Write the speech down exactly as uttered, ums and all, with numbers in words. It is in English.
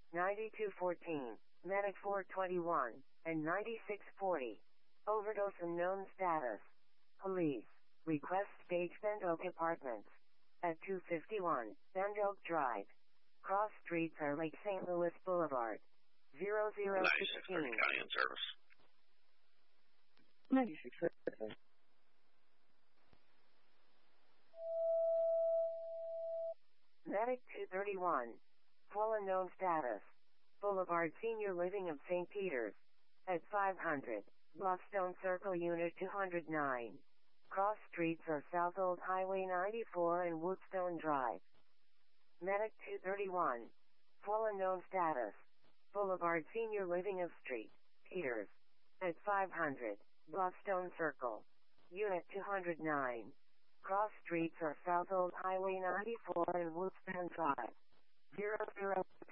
ninety-two fourteen, Medic four twenty-one, and ninety-six forty. Overdose unknown status. Police. Request stage Bend Oak Apartments. At two fifty-one, Bend Oak Drive. Cross streets are Lake Saint Louis Boulevard. zero zero sixteen. County in service. ninety-six thirty. Medic two thirty-one. Full unknown status. Boulevard Senior Living of Saint Peters. At five hundred. Bluffstone Circle Unit two oh nine. Cross streets are South Old Highway ninety-four and Woodstone Drive. Medic two thirty-one. Full unknown status. Boulevard Senior Living of Street, Peters. At five hundred. Bluffstone Circle. Unit two oh nine. Cross streets are South Old Highway ninety-four and Woodstone Drive. zero zero